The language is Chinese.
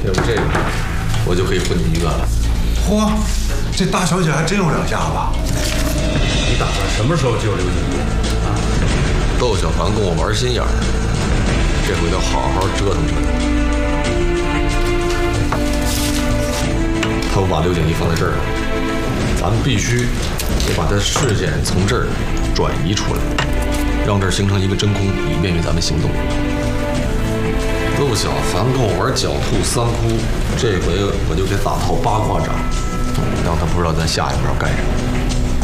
有这个，我就可以混进医院了。 嚯，这大小姐还真有两下子。 你打算什么时候救刘景斌啊？ 窦小凡跟我玩心眼儿，这回得好好折腾他。他不把刘景一放在这儿了，咱们必须得把他视线从这儿转移出来，让这儿形成一个真空，以便于咱们行动。窦小凡跟我玩狡兔三窟，这回我就给打套八卦掌，让他不知道咱下一步要干什么。